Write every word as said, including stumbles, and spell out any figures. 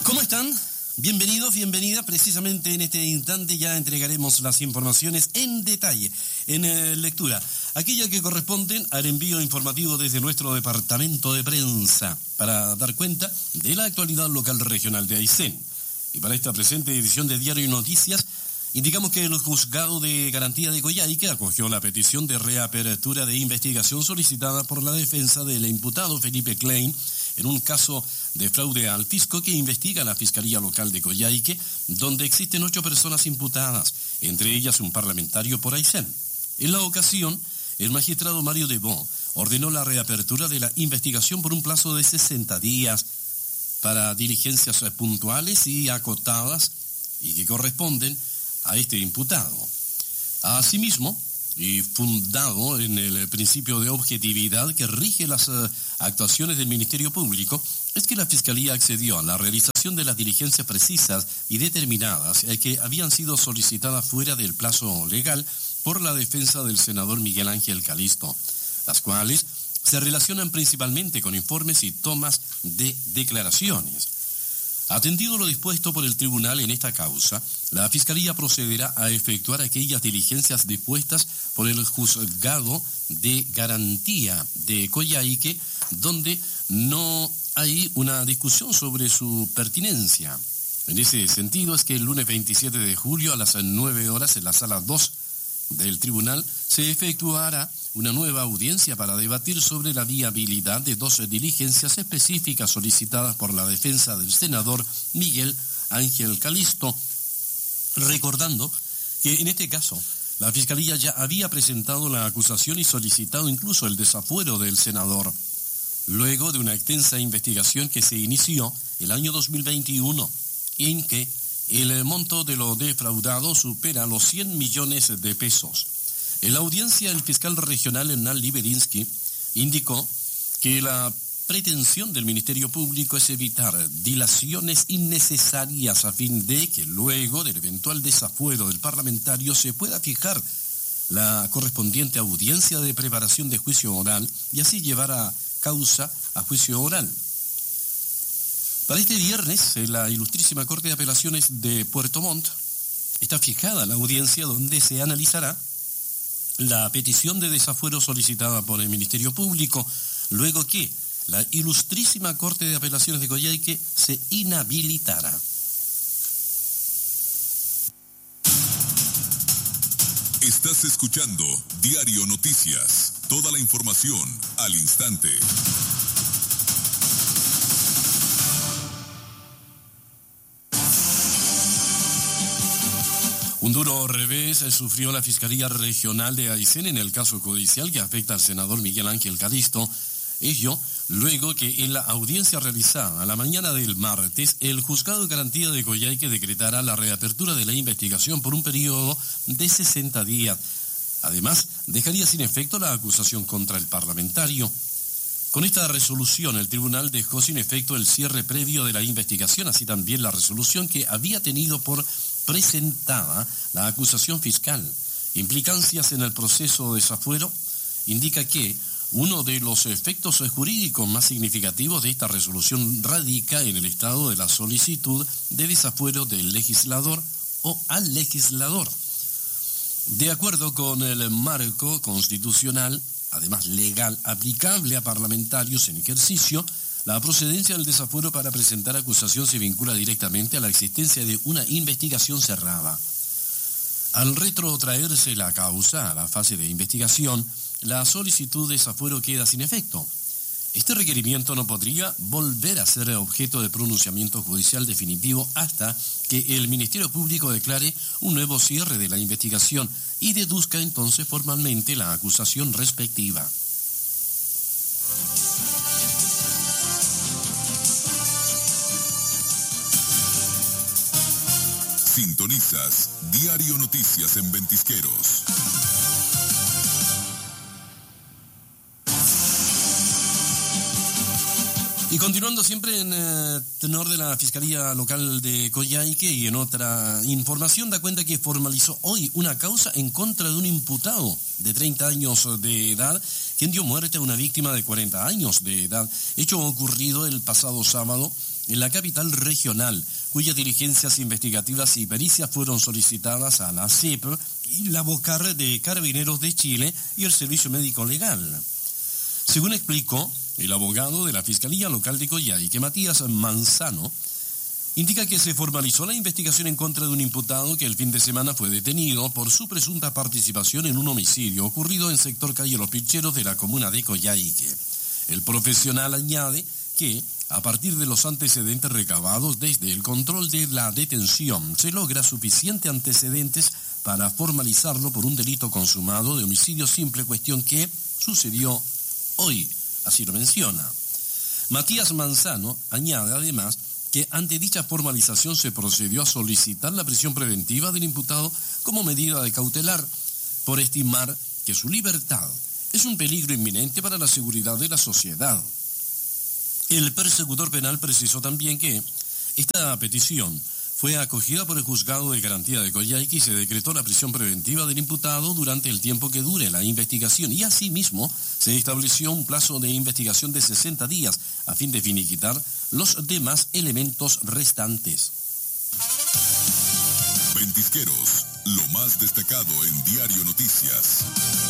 ¿Cómo están? Bienvenidos, bienvenidas. Precisamente en este instante ya entregaremos las informaciones en detalle, en eh, lectura, aquella que corresponden al envío informativo desde nuestro departamento de prensa para dar cuenta de la actualidad local regional de Aysén. Y para esta presente edición de Diario Noticias, indicamos que el Juzgado de Garantía de Coyhaique acogió la petición de reapertura de investigación solicitada por la defensa del imputado Felipe Klein en un caso de fraude al fisco que investiga la Fiscalía Local de Coyhaique, donde existen ocho personas imputadas, entre ellas un parlamentario por Aysén. En la ocasión, el magistrado Mario Debó ordenó la reapertura de la investigación por un plazo de sesenta días para diligencias puntuales y acotadas y que corresponden a este imputado. Asimismo, y fundado en el principio de objetividad que rige las uh, actuaciones del Ministerio Público, es que la Fiscalía accedió a la realización de las diligencias precisas y determinadas eh, que habían sido solicitadas fuera del plazo legal por la defensa del senador Miguel Ángel Calisto, las cuales se relacionan principalmente con informes y tomas de declaraciones. Atendido lo dispuesto por el tribunal en esta causa, la Fiscalía procederá a efectuar aquellas diligencias dispuestas por el Juzgado de Garantía de Coyhaique, donde no hay una discusión sobre su pertinencia. En ese sentido es que el lunes veintisiete de julio a las nueve horas en la sala dos del tribunal se efectuará una nueva audiencia para debatir sobre la viabilidad de dos diligencias específicas solicitadas por la defensa del senador Miguel Ángel Calisto, recordando que en este caso la Fiscalía ya había presentado la acusación y solicitado incluso el desafuero del senador, luego de una extensa investigación que se inició el año dos mil veintiuno, en que el monto de lo defraudado supera los cien millones de pesos. En la audiencia, el fiscal regional Hernán Libedinsky indicó que la pretensión del Ministerio Público es evitar dilaciones innecesarias a fin de que luego del eventual desafuero del parlamentario se pueda fijar la correspondiente audiencia de preparación de juicio oral y así llevar a causa a juicio oral. Para este viernes, en la Ilustrísima Corte de Apelaciones de Puerto Montt, está fijada la audiencia donde se analizará la petición de desafuero solicitada por el Ministerio Público, luego que la Ilustrísima Corte de Apelaciones de Coyhaique se inhabilitará. Estás escuchando Diario Noticias, toda la información al instante. Un duro revés sufrió la Fiscalía Regional de Aysén en el caso judicial que afecta al senador Miguel Ángel Calisto. Ello luego que en la audiencia realizada a la mañana del martes, el Juzgado de Garantía de Coyhaique decretará la reapertura de la investigación por un periodo de sesenta días. Además, dejaría sin efecto la acusación contra el parlamentario. Con esta resolución, el tribunal dejó sin efecto el cierre previo de la investigación, así también la resolución que había tenido por presentada la acusación fiscal. Implicancias en el proceso de desafuero indica que uno de los efectos jurídicos más significativos de esta resolución radica en el estado de la solicitud de desafuero del legislador o al legislador. De acuerdo con el marco constitucional, además legal, aplicable a parlamentarios en ejercicio, la procedencia del desafuero para presentar acusación se vincula directamente a la existencia de una investigación cerrada. Al retrotraerse la causa a la fase de investigación, la solicitud de desafuero queda sin efecto. Este requerimiento no podría volver a ser objeto de pronunciamiento judicial definitivo hasta que el Ministerio Público declare un nuevo cierre de la investigación y deduzca entonces formalmente la acusación respectiva. Sintonizas Diario Noticias en Ventisqueros. Y continuando siempre en eh, tenor de la Fiscalía Local de Coyhaique y en otra información, da cuenta que formalizó hoy una causa en contra de un imputado de treinta años de edad, quien dio muerte a una víctima de cuarenta años de edad, hecho ocurrido el pasado sábado en la capital regional, cuyas diligencias investigativas y pericias fueron solicitadas a la C E P y la Bocar de Carabineros de Chile y el Servicio Médico Legal. Según explicó el abogado de la Fiscalía Local de Coyhaique, Matías Manzano, indica que se formalizó la investigación en contra de un imputado que el fin de semana fue detenido por su presunta participación en un homicidio ocurrido en sector calle Los Pilcheros de la comuna de Coyhaique. El profesional añade que, a partir de los antecedentes recabados desde el control de la detención, se logra suficiente antecedentes para formalizarlo por un delito consumado de homicidio simple, cuestión que sucedió hoy, así lo menciona. Matías Manzano añade además que ante dicha formalización se procedió a solicitar la prisión preventiva del imputado como medida de cautelar, por estimar que su libertad es un peligro inminente para la seguridad de la sociedad. El persecutor penal precisó también que esta petición fue acogida por el Juzgado de Garantía de Coyhaique y se decretó la prisión preventiva del imputado durante el tiempo que dure la investigación, y asimismo se estableció un plazo de investigación de sesenta días a fin de finiquitar los demás elementos restantes. Ventisqueros, lo más destacado en Diario Noticias.